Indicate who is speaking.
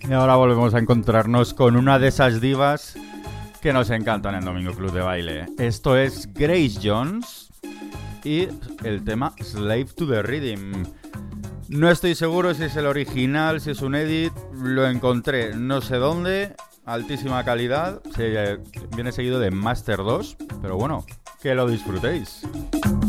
Speaker 1: Y ahora volvemos a encontrarnos con una de esas divas que nos encantan en Domingo Club de Baile. Esto es Grace Jones y el tema Slave to the Rhythm. No estoy seguro si es el original, si es un edit. Lo encontré no sé dónde, altísima calidad. Viene seguido de Master 2, pero bueno, que lo disfrutéis.